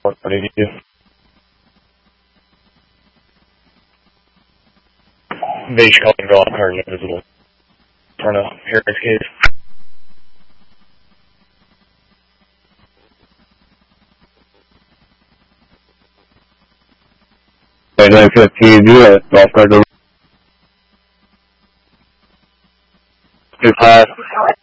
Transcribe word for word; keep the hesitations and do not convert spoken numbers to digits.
What do you do? Beige color golf cart invisible. Front of Harris case. nine fifteen, do that. Golf cart. Two five.